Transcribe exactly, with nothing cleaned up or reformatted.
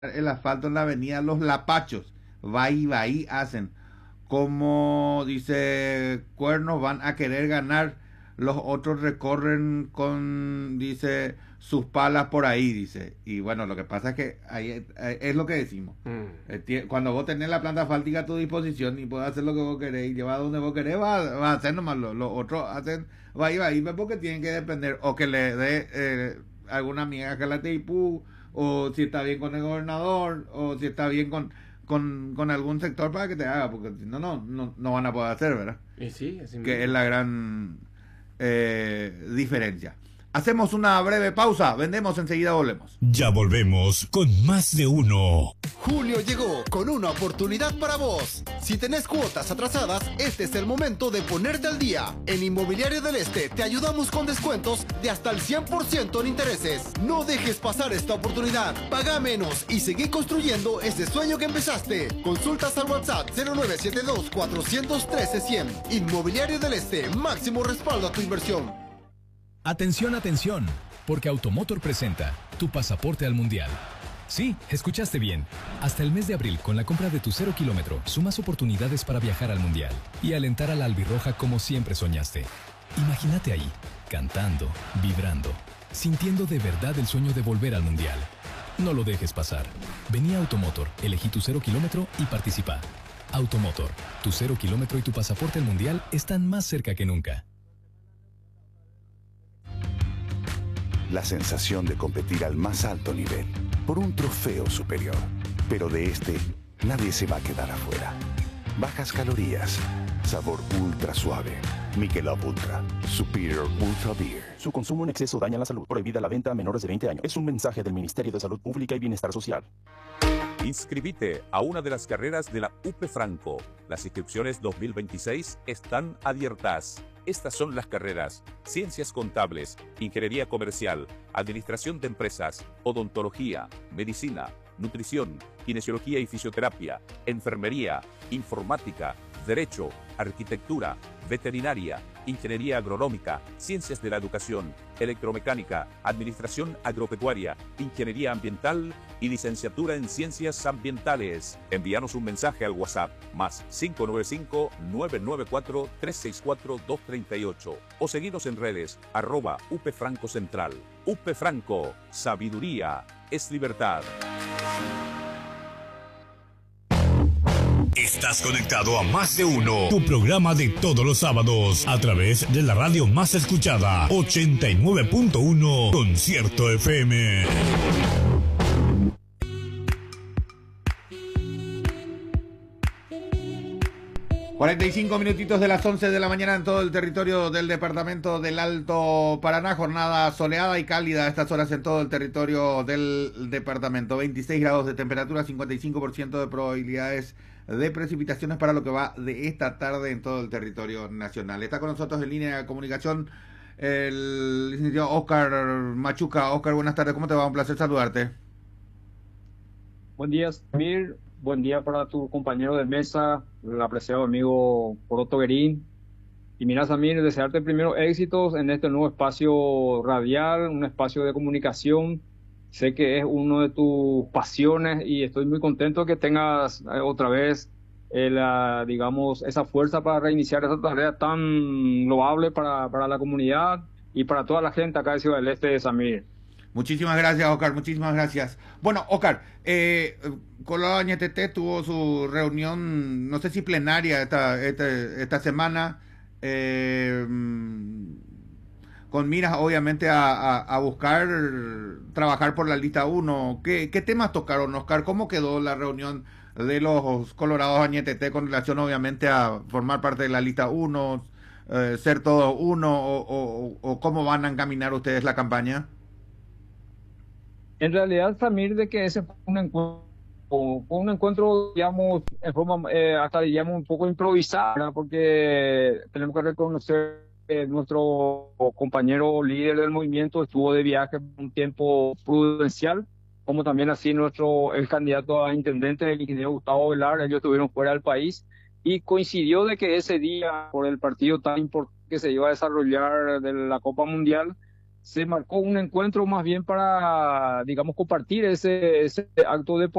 el asfalto en la avenida Los Lapachos. Va y va y hacen. Como dice Cuernos, van a querer ganar. Los otros recorren con, dice, sus palas por ahí, dice. Y bueno, lo que pasa es que ahí es, es lo que decimos. Mm. Cuando vos tenés la planta asfáltica a tu disposición y podés hacer lo que vos querés y llevar donde vos querés, vas va a hacer nomás. Los lo otros hacen va y va y porque tienen que depender o que le dé eh, alguna amiga que la Teipú, o si está bien con el gobernador, o si está bien con con, con algún sector para que te haga, porque si no, no, no, no van a poder hacer, ¿verdad? Y sí, así que mismo. es la gran eh, diferencia. Hacemos una breve pausa, vendemos, enseguida volvemos. Ya volvemos con Más de Uno. Julio llegó con una oportunidad para vos. Si tenés cuotas atrasadas, este es el momento de ponerte al día. En Inmobiliario del Este te ayudamos con descuentos de hasta el cien por ciento en intereses. No dejes pasar esta oportunidad. Paga menos y seguí construyendo ese sueño que empezaste. Consultas al WhatsApp cero nueve siete dos cuatro uno tres cero cero. Inmobiliario del Este, máximo respaldo a tu inversión. Atención, atención, porque Automotor presenta tu pasaporte al Mundial. Sí, escuchaste bien. Hasta el mes de abril, con la compra de tu cero kilómetro, sumas oportunidades para viajar al Mundial y alentar a la albirroja como siempre soñaste. Imagínate ahí, cantando, vibrando, sintiendo de verdad el sueño de volver al Mundial. No lo dejes pasar. Vení a Automotor, elegí tu cero kilómetro y participa. Automotor, tu cero kilómetro y tu pasaporte al Mundial están más cerca que nunca. La sensación de competir al más alto nivel, por un trofeo superior. Pero de este, nadie se va a quedar afuera. Bajas calorías, sabor ultra suave. Michelob Ultra, Superior Ultra Beer. Su consumo en exceso daña la salud. Prohibida la venta a menores de veinte años. Es un mensaje del Ministerio de Salud Pública y Bienestar Social. Inscribite a una de las carreras de la U P Franco. Las inscripciones dos mil veintiséis están abiertas. Estas son las carreras: Ciencias Contables, Ingeniería Comercial, Administración de Empresas, Odontología, Medicina, Nutrición, Kinesiología y Fisioterapia, Enfermería, Informática, Derecho, Arquitectura, Veterinaria, Ingeniería Agronómica, Ciencias de la Educación, Electromecánica, Administración Agropecuaria, Ingeniería Ambiental y Licenciatura en Ciencias Ambientales. Envíanos un mensaje al WhatsApp más cinco nueve cinco, nueve nueve cuatro, tres seis cuatro, dos tres ocho o seguinos en redes arroba U P Franco Central. U P Franco, sabiduría es libertad. Estás conectado a Más de Uno, tu programa de todos los sábados, a través de la radio más escuchada, ochenta y nueve punto uno, Concierto F M. cuarenta y cinco minutitos de las once de la mañana en todo el territorio del departamento del Alto Paraná. Jornada soleada y cálida a estas horas en todo el territorio del departamento. veintiséis grados de temperatura, cincuenta y cinco por ciento de probabilidades de precipitaciones para lo que va de esta tarde en todo el territorio nacional. Está con nosotros en línea de comunicación el licenciado Oscar Machuca. Oscar, buenas tardes, ¿cómo te va? Un placer saludarte. Buen día, Samir. Buen día para tu compañero de mesa, el apreciado amigo Poroto Guerín. Y mira, Samir, desearte primero éxitos en este nuevo espacio radial, un espacio de comunicación. Sé que es uno de tus pasiones y estoy muy contento que tengas eh, otra vez, eh, la, digamos, esa fuerza para reiniciar esa tarea tan loable para, para la comunidad y para toda la gente acá de Ciudad del Este de Samir. Muchísimas gracias, Oscar, muchísimas gracias. Bueno, Oscar, eh, Colorado Añetete tuvo su reunión, no sé si plenaria esta, esta, esta semana, eh, con miras obviamente a, a, a buscar trabajar por la lista uno. ¿Qué, ¿Qué temas tocaron, Oscar? ¿Cómo quedó la reunión de los Colorados Añetete con relación obviamente a formar parte de la lista uno, eh, ser todo uno, o, o, o cómo van a encaminar ustedes la campaña? En realidad, Samir, de que ese fue un encuentro, fue un encuentro, digamos, en forma, eh, hasta digamos un poco improvisada, ¿verdad? Porque tenemos que reconocer que nuestro compañero líder del movimiento estuvo de viaje por un tiempo prudencial, como también así nuestro el candidato a intendente, el ingeniero Gustavo Velar. Ellos estuvieron fuera del país y coincidió de que ese día, por el partido tan importante que se iba a desarrollar de la Copa Mundial, se marcó un encuentro más bien para, digamos, compartir ese, ese acto deportivo